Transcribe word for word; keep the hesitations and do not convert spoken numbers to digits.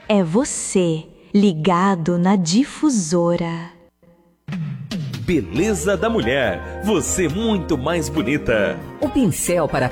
é você, ligado na Difusora. Beleza da mulher, você muito mais bonita. O pincel para